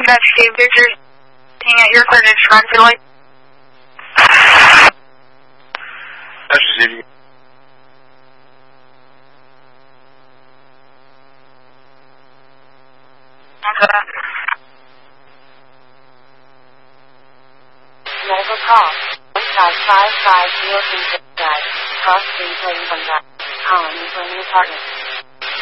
Investigative Victor looking at your furniture frontally. That's receiving. Medical call. 1555 Wheelson Drive. Cross Street Lane Bunga. Calling for new partner.